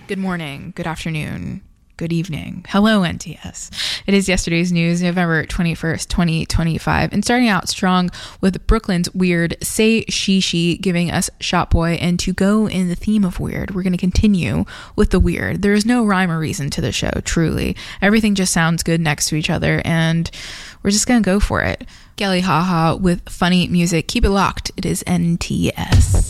Good morning, good afternoon, good evening. Hello, NTS. It is yesterday's news, November 21st, 2025. And starting out strong with Brooklyn's Weird, Say She giving us Shop Boy. And to go in the theme of weird, we're going to continue with the weird. There is no rhyme or reason to the show, truly. Everything just sounds good next to each other, and we're just going to go for it. Gelly Haha with funny music. Keep it locked. It is NTS.